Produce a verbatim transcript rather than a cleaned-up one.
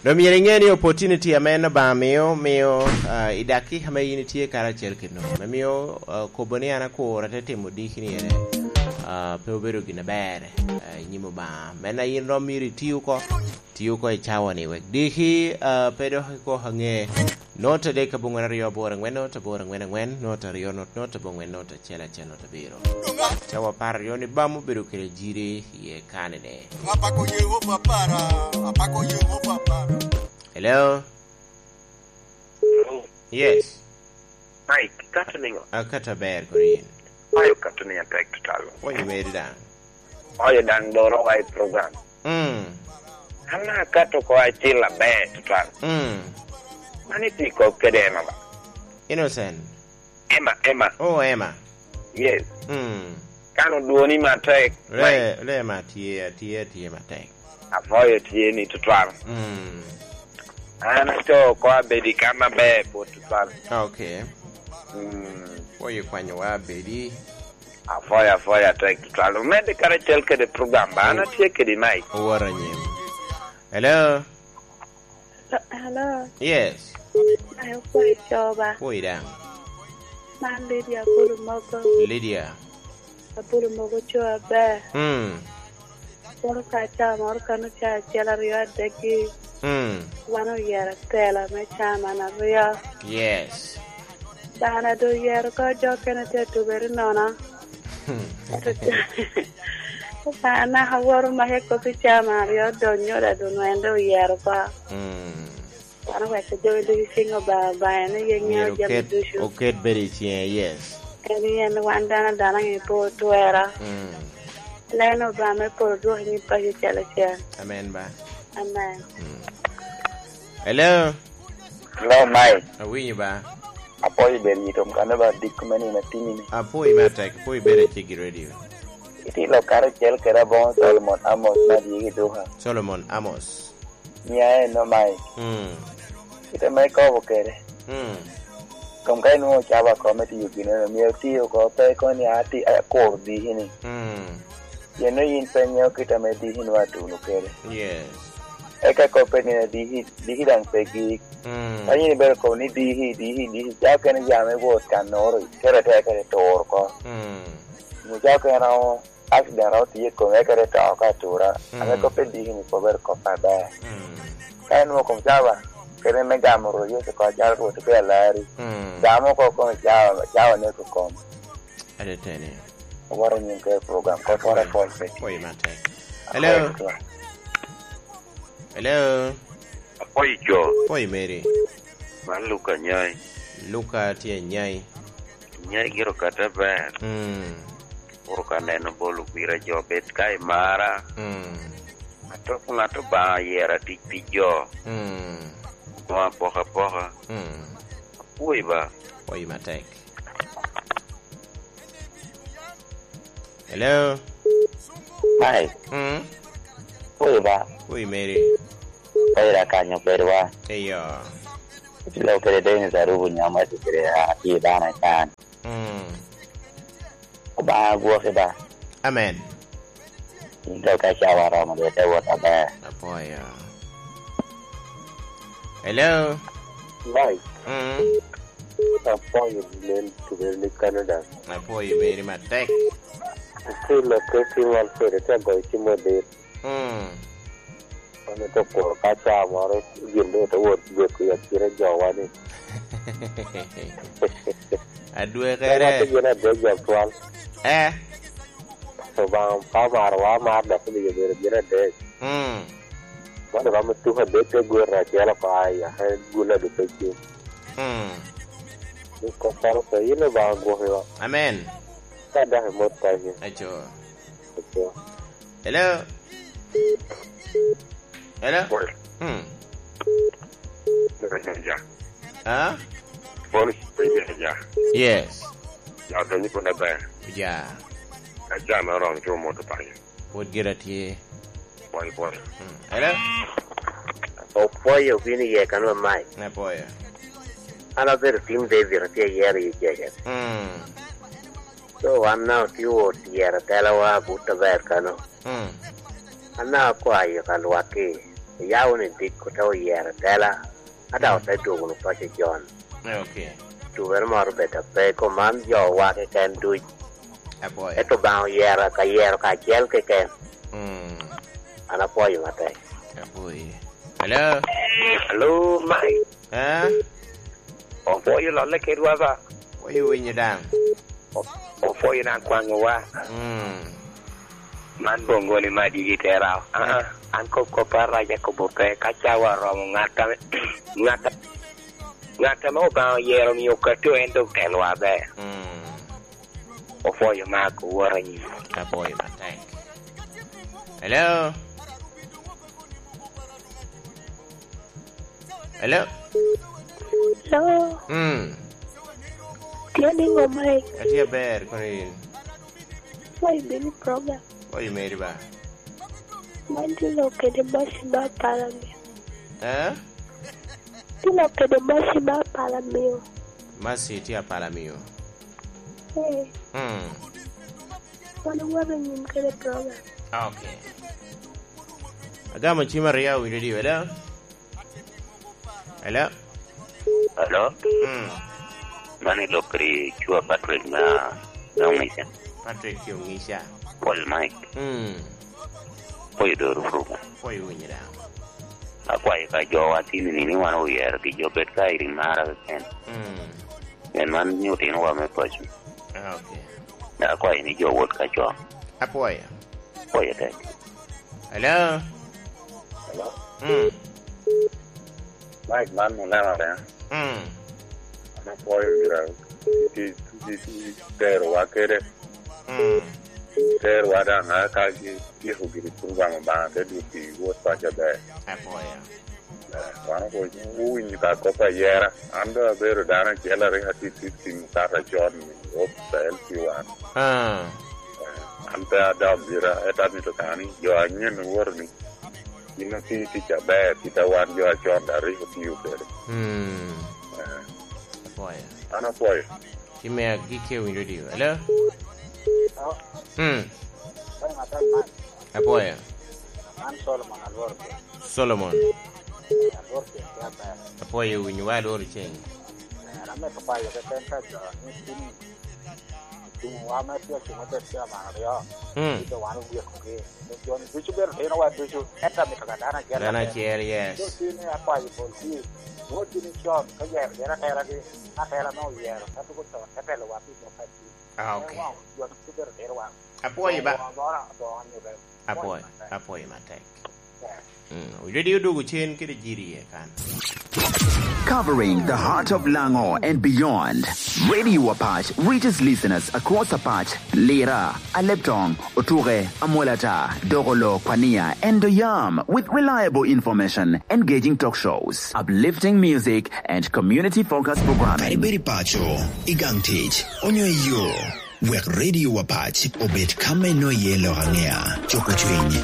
No mi ngeni opportunity amena ba mio mio idaki hama yinitie kara cherkino. Mio koboni ana ko ratete modiki ni ene. Pe obedo gina bere nyimo ba. Mena yin ro miri tiuko tiuko e chawa ni wek. Diki pedo ko hange nota de kabungana rio bora ngwen nota bora ngwen ngwen nota rio not nota bongwen nota chela chela nota biro. Chawa par rio ni bamu bedo kele jiri ye kanene. Apako Yehova para, apako Yehova para. Hello? Hello? Yes. Mike, katuningo. A kata bear Korean. Ayo katuninga tek tutalo. When you made it down? Ayo dan doro ay program. Mm. Hana kato ko ay chila bear tutalo. Mm. Mani tiko kede Emma ba? Innocent. Emma, Emma. Oh, Emma. Yes. Mm. Kano duoni matek. Le, le ma tie, tie, tie matek. Avoyo tie ni tutalo. Mm. Ana to ko abedi kama bear po tutalo. Okay. Mm. Oye kwanyo wa bedi. Avoyo, avoyo tek tutalo. Mende kare chel kede program ba. Ana tie kede Mike. Owara nyem. Hello? Hello. Yes. I hope you job. Oye down. Man Lydia Pulumogo. Lydia. Pulumogo chua bear. Hmm. Moro kacha moro kanu cha chela rio degi. Hmm. Wano yera tela me chama na rio. Yes. Dana do yera ko jo kena te tu beri nona. Sana hawaro mahe ko pi chama rio do nyora do noendo yera ko. Hmm. Wano weka jo di singo ba ba ne yenyo jam dushu. Okay, very yes. Eni en wandana dana ngi po tuera. Hmm. Leno ba me por do ni pa je chala cha. Amen ba. Amen. Hmm. Hello? Hello, Mike. Awinyo ba? Apoy beri tom kana ba dikumani na tinini. Apoy matek, apoy bere chigi radio. Iti lo kare chel kera bon Solomon Amos na digi doha. Solomon Amos. Nya no Mike. Hmm. Ita mai ko bokere. Hmm. Kom kai no chaba comedy yugine mi ti ko pe ko ni ati ko di hini. Hmm. Ye no yin penyo kita me di hin watu no kere. Yes. Eka ko pe ni di hi di hi dang pe gi. Hmm. Ani ni ber ko ni di hi di hi di ja ken ja me bo kan no ro kere te kere tor ko. Hmm. Mu ja ken na accident ro ti ko me kere ta ka tura. Ame ko pe di hin ko ber ko pa ba. Hmm. Kai no ko chaba kere me ga mo ro yo se ko ja ro te pe lari. Hmm. Da mo ko ko ja ja ne ko ko. Ade tene. Wara ni ke program ko fora ko pe. Oye matek. Hello? Hello? Apoy jo. Oye Mary. Man Luka nyai. Luka tie nyai. Nyai giro kata ba. Hmm. Uru kaneno bolu pira jo bet kai mara. Hmm. Ato ngato ba yera tik pijo. Hmm. Kwa poha poha. Hmm. Apoy ba. Oye matek. Hello? Hai. Hmm. Apoy ba. Oye Mary. Oy ra kanyo perwa. Eyo. Lo kere de zarubu nyama ti kere ha ti dana kan. Hmm. Ba gua ke ba. Amen. Lo ka shawara mo de te wata ba. Apoyo. Hello? Mai. Hmm. Apoy len to the Canada. Apoyo Mary matek. Sì, lo che si vuol fare te go ci mo de. Hmm. Ano to ko ka cha mo re gindo to wo de ko ya tire jawa ni. Adue Kere kere. gina de ja twal. Eh. So ba pa mar wa mar da ni de gina de. Hmm. Ba da ma tu ha de te go ra ya la pa ya ha gula de pe ki. Hmm. Ni ko saro pe ile ba go he wa. Amen. Ta da mo ta ni. Acho. Hello? Hello? Hmm. Ja. Huh? Bonus pe ja. Yes. Ya da ni ko na ba. Yeah. Ka ja ma ron jo mo to pa ni. What get at here? Boy boy. Hmm. Hello? O poi io vini ye kan mai. Na poya. Ala ver team de vir te yer ye ye. Hmm. So anna ti o ti yer tela wa butta ver kano. Hmm. Anna ko ay kalwa ke. yawo ni dik ko taw yer dala ada ta do no pa che John okay tu ver mar beta pe ko man yo wa ke ken du apoy eto ba yer ka yer ka gel ke ken mm ana poy mate apoy hello hello mai ha o poy lo le ke ruwa ba oy winya dang o poy na kwango wa mm man bongo ni ma di tera ah an ko ko para ya ko bote ka chawa ro ngata ngata ngata mo ba yero mi ko to endo telwa be mm o fo yo ma ko wora ni apoy matai hello hello Hello. mm Tiene ngomai. atia ber konin Why bini program? oy meri ba Mandi lo ke de basi ba para mi. ha Tilo ke de basi ba para mi. masi tia palamio Eh, mm wana wara nyim ke de program. okay agama chima ria wi radio hello hello hello mm mani lo kri chua Patrick na na misa Patrick Yongisha Paul Mike mm poy do ru oy winya dang akwai ka jo atini ni wan o yer ki jo bet ka iri mara ken mm en man nyutin wa me pachu okay na akwai ni jo wot ka jo apoy poy te hello Hello? mm Mike man mo na na. mm Na poy gira. Ti ti ti pero wa kere. mm Pero wa da na ka ji ti ho giri program ba de du ti wo pa ja be. apoy Wa no ko u ni ka ko pa yera. Anda bero da na jela re hati ti ti ta ra John o sel ti wa. ah Anta da bira eta ni to kani yo anyen worni. Ina ti ti ja be ti ta wan yo John da ri ho ti u bero. mm apoy Ana poy. chimea gike wi radio hello mm apoy man Solomon alwor Solomon alwor ke ya ba apoy winya wa do chen na me ko pa yo ke ten ka jo ni tin tu wa ma ti ko mo te sia ma rio mm do wan wi ko ke do jo ni chu ber he no wa do chu eta me ka dana gela dana cher do yes ti ni apa yi bo ti wo ti ni cho ka ya ya ka ra ke na ka ra no ya ka tu ko to ka pe lo wa pi mo pa ti ah okay yo chu ber he wa apoy ba apoy apoy matai mm radio do chen ke jiri e kan Covering the heart of Lango and beyond, Radio Apache reaches listeners across Apache, Lira, Aleptong, Oture, Amolata, Dogolo, Kwania, and Doyam with reliable information, engaging talk shows, uplifting music, and community-focused programming. Kariberi Pacho, Igangtich, Onyo Yo, Wek Radio Apache, Obet Kame no Yelo Hangea, Choko Chwinyi.